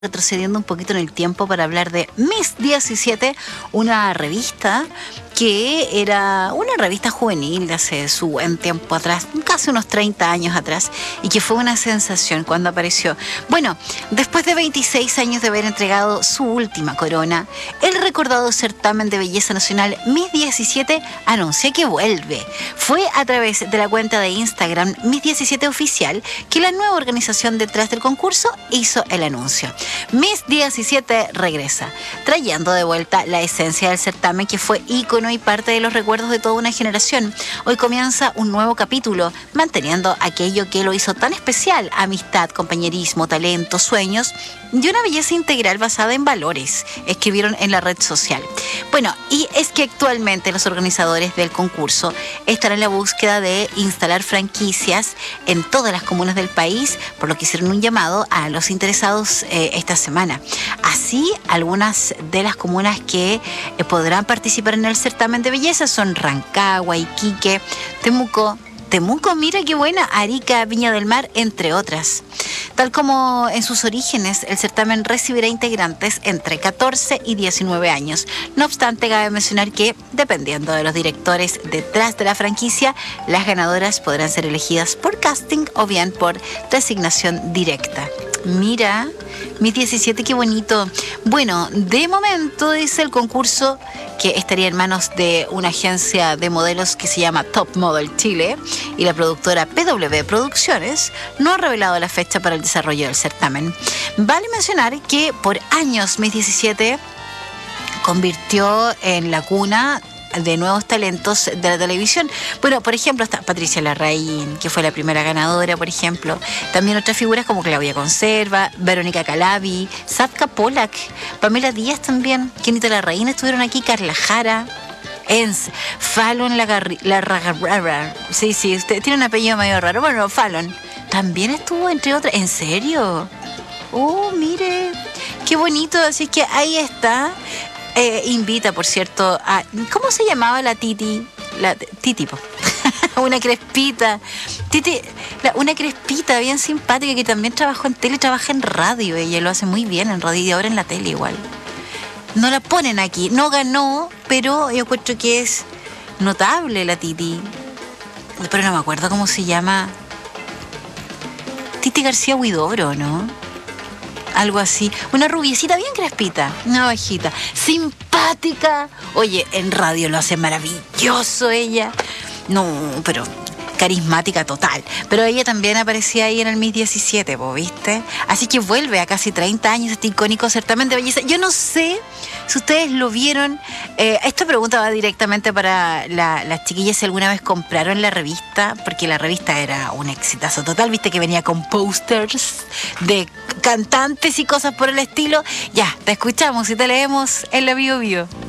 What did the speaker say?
retrocediendo un poquito en el tiempo para hablar de Miss 17, una revista que era una revista juvenil de hace su buen tiempo atrás, casi unos 30 años atrás, y que fue una sensación cuando apareció. Bueno, después de 26 años de haber entregado su última corona, el recordado certamen de belleza nacional Miss 17 anuncia que vuelve. Fue a través de la cuenta de Instagram Miss 17 Oficial que la nueva organización detrás del concurso hizo el anuncio. Miss 17 regresa, trayendo de vuelta la esencia del certamen que fue ícono y parte de los recuerdos de toda una generación. Hoy comienza un nuevo capítulo, manteniendo aquello que lo hizo tan especial: amistad, compañerismo, talento, sueños y una belleza integral basada en valores, escribieron en la red social. Bueno, y es que actualmente los organizadores del concurso están en la búsqueda de instalar franquicias en todas las comunas del país, por lo que hicieron un llamado a los interesados esta semana. Así, algunas de las comunas que podrán participar en el certamen de belleza son Rancagua, Iquique, Temuco, mira qué buena, Arica, Viña del Mar, entre otras. Tal como en sus orígenes, el certamen recibirá integrantes entre 14 y 19 años. No obstante, cabe mencionar que, dependiendo de los directores detrás de la franquicia, las ganadoras podrán ser elegidas por casting o bien por designación directa. Mira, Miss 17, qué bonito. Bueno, de momento dice el concurso que estaría en manos de una agencia de modelos que se llama Top Model Chile, y la productora PW Producciones no ha revelado la fecha para el desarrollo del certamen. Vale mencionar que por años Miss 17 convirtió en la cuna de nuevos talentos de la televisión. Bueno, por ejemplo, está Patricia Larraín, que fue la primera ganadora, por ejemplo. También otras figuras como Claudia Conserva, Verónica Calabi, Satka Polak, Pamela Díaz también, Kenita Larraín estuvieron aquí, Carla Jara, Fallon sí, usted tiene un apellido medio raro. Bueno, Fallon también estuvo, entre otras. ¿En serio? Oh, mire, qué bonito. Así que ahí está. Invita, por cierto, a... ¿Cómo se llamaba la Titi? La Titi, po. Una crespita. Titi, una crespita bien simpática que también trabajó en tele, trabaja en radio. Ella lo hace muy bien en radio y ahora en la tele igual. No la ponen aquí. No ganó, pero yo encuentro que es notable la Titi. Pero no me acuerdo cómo se llama. Titi García Huidobro, ¿no? Algo así, una rubiecita bien crespita, una bajita, simpática. Oye, en radio lo hace maravilloso ella. No, pero carismática total. Pero ella también aparecía ahí en el Miss 17, ¿viste? Así que vuelve a casi 30 años este icónico certamen de belleza. Yo no sé si ustedes lo vieron. Esta pregunta va directamente para las chiquillas, si alguna vez compraron la revista, porque la revista era un exitazo total. Viste que venía con posters de cantantes y cosas por el estilo. Ya, te escuchamos y te leemos en la Bio Bio.